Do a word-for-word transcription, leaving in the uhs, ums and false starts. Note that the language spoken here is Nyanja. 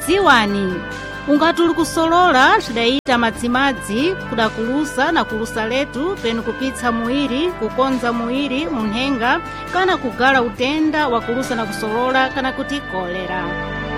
dziwani ungati uli kusolola cidayita madzimadzi kudakulusa na kulusa letu penu kupitsa muiri kukonza muiri munhenga kana kugala utenda wa kulusa na kusolola kana kuti kolera.